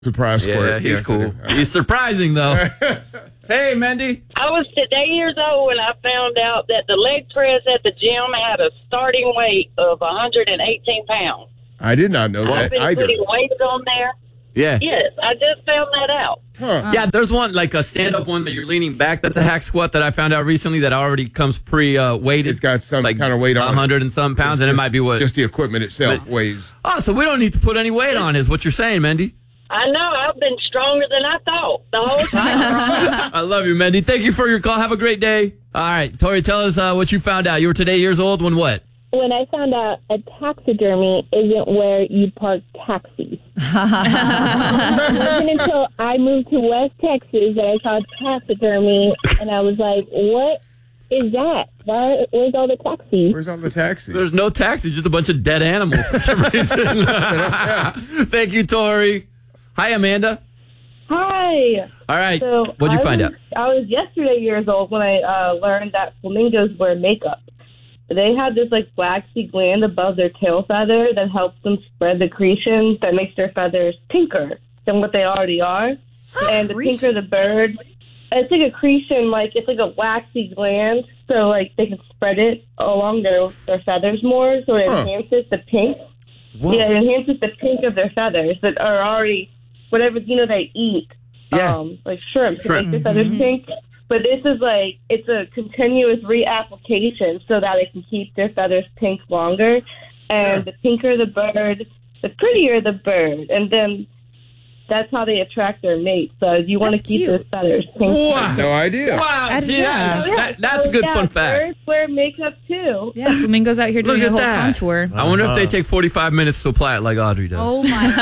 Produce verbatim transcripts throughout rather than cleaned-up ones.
Surprise Yeah, squirt. he's Yes, cool. it is. He's surprising, though. Hey, Mandy. I was today years old when I found out that the leg press at the gym had a starting weight of one hundred eighteen pounds. I did not know I've that been either. putting weights on there. Yeah. Yes, I just found that out. Huh. Yeah, there's one, like a stand-up one that you're leaning back. That's a hack squat that I found out recently that already comes pre-weighted. It's got some like kind of weight on it. one hundred and some pounds, and Just- it might be what? Just the equipment itself But- weighs. Oh, so we don't need to put any weight on, is what you're saying, Mandy. I know, I've been stronger than I thought the whole time. I love you, Mandy. Thank you for your call. Have a great day. All right, Tori, tell us uh, what you found out. You were today years old when what? When I found out a taxidermy isn't where you park taxis. It wasn't until I moved to West Texas that I saw taxidermy, and I was like, what is that? Why, where's all the taxis? Where's all the taxis? There's no taxi, just a bunch of dead animals for some reason. Thank you, Tori. Hi, Amanda. Hi. All right, So what'd you I find was, out? I was yesterday years old when I uh, learned that flamingos wear makeup. They have this like waxy gland above their tail feather that helps them spread the secretions that makes their feathers pinker than what they already are. And the pinker the bird, it's like a accretion, like it's like a waxy gland, so like they can spread it along their their feathers more, so it Huh. enhances the pink. Whoa. Yeah, it enhances the pink of their feathers that are already whatever you know they eat. Yeah. Um, like shrimp, to Shrimp. make their feathers pink. But this is like it's a continuous reapplication so that it can keep their feathers pink longer. And the pinker the bird, the prettier the bird, and then that's how they attract their mate. So you want to That's keep cute. those feathers pink. Wow. No idea. Wow. I- See, yeah. that- that- that's a So, good yeah, fun fact. Birds wear makeup too. Yeah, flamingos out here Look doing a at whole that. contour. I wonder if they take forty-five minutes to apply it like Audrey does. Oh my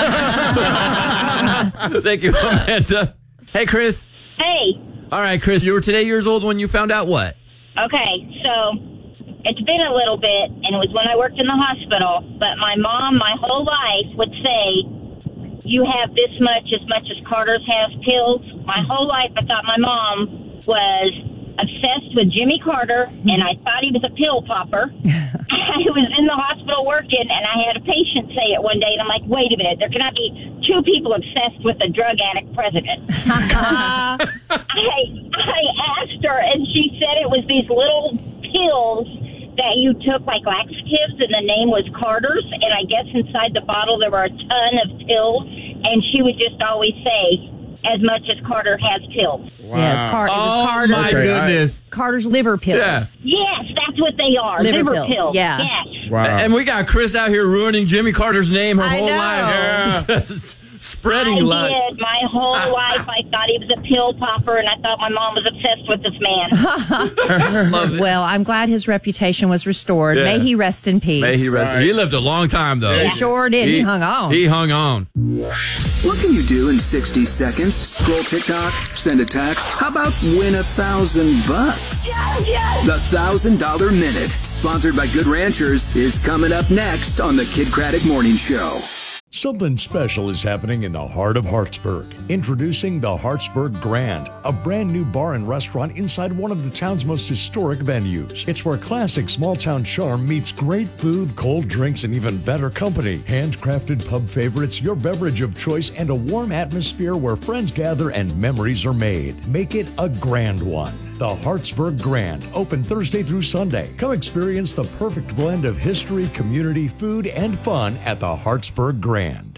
God. Thank you, Amanda. Hey, Chris. Hey, All right, Chris, you were today years old when you found out what? okay, so it's been a little bit, and it was when I worked in the hospital, but my mom, my whole life, would say, you have this much, as much as Carter's has pills. My whole life, I thought my mom was obsessed with Jimmy Carter, and I thought he was a pill popper. I was in the hospital working, and I had a patient say it one day, and I'm like, wait a minute, there cannot be two people obsessed with a drug addict president. I, I asked her, and she said it was these little pills that you took like laxatives, and the name was Carter's, and I guess inside the bottle there were a ton of pills, and she would just always say, as much as Carter has pills. Wow. Yes, Car- it was Oh, Carter, my Okay, I- goodness. Carter's liver pills. Yeah. Yes, that's what they are. Liver Liver, pills, pills. yeah. Yes. Wow. And we got Chris out here ruining Jimmy Carter's name her I whole know. life. Just spreading I lies. did. My whole life I thought he was a pill popper, and I thought my mom was obsessed with this man. Love it. Well, I'm glad his reputation was restored. Yeah. May he rest in peace. May he, rest- Right. he lived a long time, though. He sure did. He, hung on. He hung on. What can you do in sixty seconds? Scroll TikTok, send a text. How about win a thousand bucks? The Thousand Dollar Minute, sponsored by Good Ranchers, is coming up next on the Kid Craddock Morning Show. Something special is happening in the heart of Hartsburg. Introducing the Hartsburg Grand, a brand new bar and restaurant inside one of the town's most historic venues. It's where classic small town charm meets great food, cold drinks, and even better company. Handcrafted pub favorites, your beverage of choice, and a warm atmosphere where friends gather and memories are made. Make it a grand one. The Hartsburg Grand, open Thursday through Sunday. Come experience the perfect blend of history, community, food, and fun at the Hartsburg Grand.